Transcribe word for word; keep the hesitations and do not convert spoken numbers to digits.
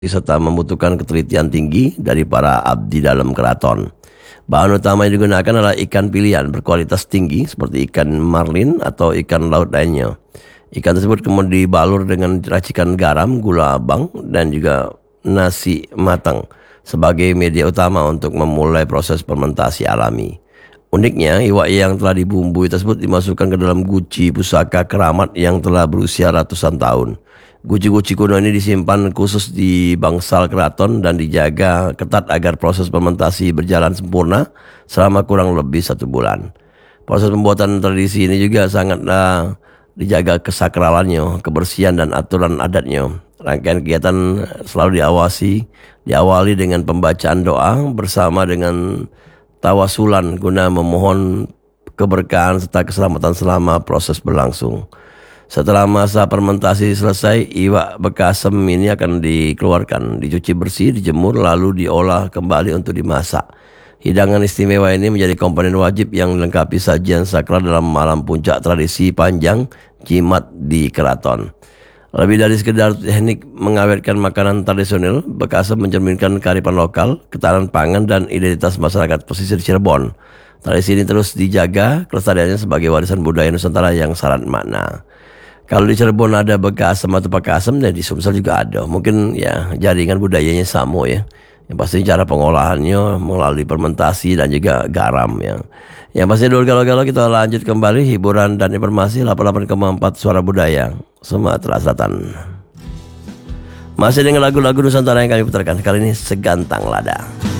serta membutuhkan ketelitian tinggi dari para abdi dalam keraton. Bahan utama yang digunakan adalah ikan pilihan berkualitas tinggi seperti ikan marlin atau ikan laut lainnya. Ikan tersebut kemudian dibalur dengan racikan garam, gula abang, dan juga nasi matang sebagai media utama untuk memulai proses fermentasi alami. Uniknya, iwak yang telah dibumbui tersebut dimasukkan ke dalam guci pusaka keramat yang telah berusia ratusan tahun. Guci-guci kuno ini disimpan khusus di bangsal keraton dan dijaga ketat agar proses fermentasi berjalan sempurna selama kurang lebih satu bulan. Proses pembuatan tradisi ini juga sangatlah dijaga kesakralannya, kebersihan dan aturan adatnya. Rangkaian kegiatan selalu diawasi, diawali dengan pembacaan doa bersama dengan tawasulan guna memohon keberkahan serta keselamatan selama proses berlangsung. Setelah masa fermentasi selesai, iwak bekasem ini akan dikeluarkan, dicuci bersih, dijemur, lalu diolah kembali untuk dimasak. Hidangan istimewa ini menjadi komponen wajib yang melengkapi sajian sakral dalam malam puncak tradisi panjang jimat di keraton. Lebih dari sekedar teknik mengawetkan makanan tradisional, bekasem mencerminkan kearifan lokal, ketahanan pangan, dan identitas masyarakat pesisir Cirebon. Tradisi ini terus dijaga kelestariannya sebagai warisan budaya Nusantara yang syarat makna. Kalau di Cirebon ada bekasem atau pakasem, dan di Sumsel juga ada. Mungkin ya jaringan budayanya sama ya. Yang pasti cara pengolahannya melalui fermentasi dan juga garam ya. Yang pasti dulu kalau-kalau kita lanjut kembali hiburan dan informasi delapan puluh delapan koma empat Suara Budaya Sumatera Selatan. Masih dengan lagu-lagu Nusantara yang kami putarkan kali ini Segantang Lada.